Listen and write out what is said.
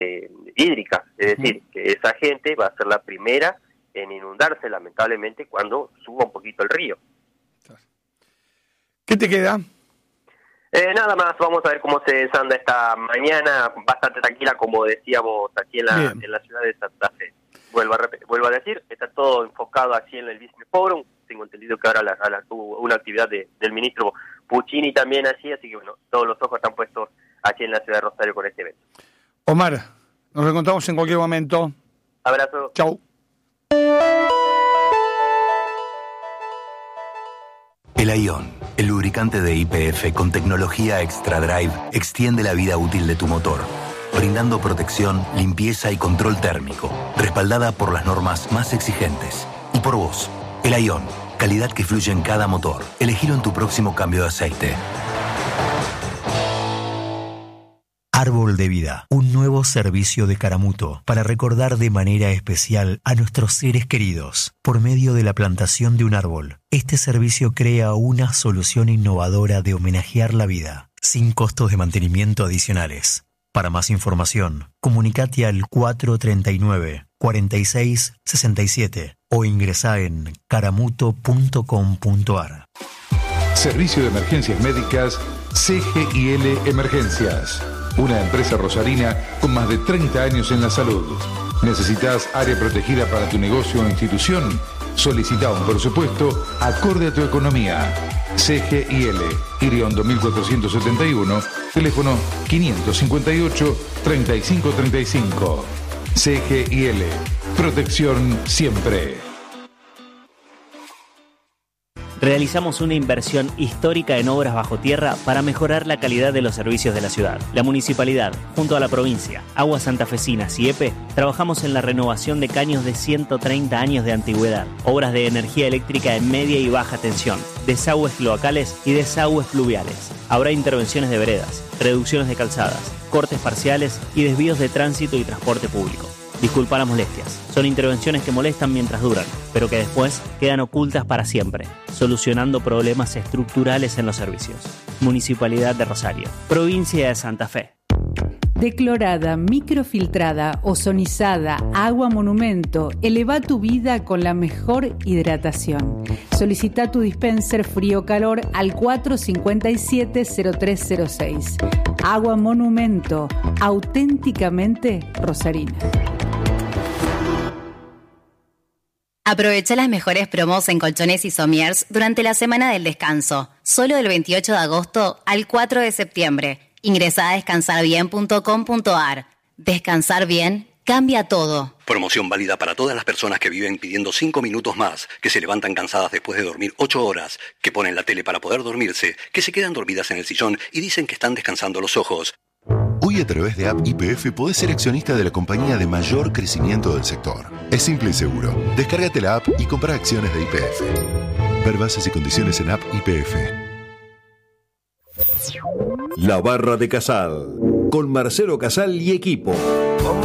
hídrica, es decir, que esa gente va a ser la primera en inundarse lamentablemente cuando suba un poquito el río. ¿Qué te queda? Nada más, vamos a ver cómo se desanda esta mañana, bastante tranquila como decíamos aquí en la ciudad de Santa Fe. Vuelvo a decir, está todo enfocado aquí en el Business Forum. Tengo entendido que ahora tuvo una actividad del ministro Puccini también así que bueno, todos los ojos están puestos aquí en la ciudad de Rosario con este evento. Omar, nos reencontramos en cualquier momento. Abrazo. Chau. El Aion, el lubricante de YPF con tecnología Extra Drive, extiende la vida útil de tu motor, brindando protección, limpieza y control térmico, respaldada por las normas más exigentes. Y por vos, el Aion, calidad que fluye en cada motor. Elegilo en tu próximo cambio de aceite. Árbol de Vida, un nuevo servicio de Caramuto para recordar de manera especial a nuestros seres queridos. Por medio de la plantación de un árbol, este servicio crea una solución innovadora de homenajear la vida, sin costos de mantenimiento adicionales. Para más información, comunicate al 439-4667 o ingresá en caramuto.com.ar. Servicio de Emergencias Médicas CGIL Emergencias. Una empresa rosarina con más de 30 años en la salud. ¿Necesitas área protegida para tu negocio o institución? Solicita un presupuesto acorde a tu economía. CGIL, Iriondo 1471, teléfono 558-3535. CGIL, protección siempre. Realizamos una inversión histórica en obras bajo tierra para mejorar la calidad de los servicios de la ciudad. La municipalidad, junto a la provincia, Aguas Santafesinas y EPE, trabajamos en la renovación de caños de 130 años de antigüedad, obras de energía eléctrica en media y baja tensión, desagües cloacales y desagües pluviales. Habrá intervenciones de veredas, reducciones de calzadas, cortes parciales y desvíos de tránsito y transporte público. Disculpa las molestias. Son intervenciones que molestan mientras duran, pero que después quedan ocultas para siempre, solucionando problemas estructurales en los servicios. Municipalidad de Rosario, Provincia de Santa Fe. Declorada, microfiltrada, ozonizada, agua monumento, eleva tu vida con la mejor hidratación. Solicita tu dispenser frío-calor al 457-0306. Agua monumento, auténticamente rosarina. Aprovecha las mejores promos en colchones y somiers durante la semana del descanso, solo del 28 de agosto al 4 de septiembre. Ingresá a descansarbien.com.ar. Descansar bien cambia todo. Promoción válida para todas las personas que viven pidiendo 5 minutos más, que se levantan cansadas después de dormir 8 horas, que ponen la tele para poder dormirse, que se quedan dormidas en el sillón y dicen que están descansando los ojos. Hoy a través de App YPF podés ser accionista de la compañía de mayor crecimiento del sector. Es simple y seguro. Descárgate la app y compra acciones de YPF. Ver bases y condiciones en App YPF. La Barra de Casal, con Marcelo Casal y equipo.